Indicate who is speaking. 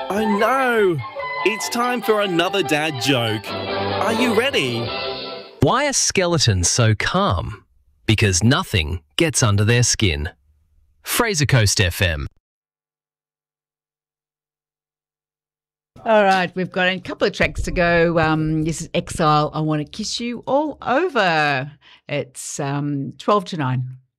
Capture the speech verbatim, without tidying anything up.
Speaker 1: Oh no! It's time for another dad joke. Are you ready?
Speaker 2: Why are skeletons so calm? Because nothing gets under their skin. Fraser Coast F M.
Speaker 3: All right, we've got a couple of tracks to go. Um, this is Exile, I Want to Kiss You All Over. It's um, twelve to nine.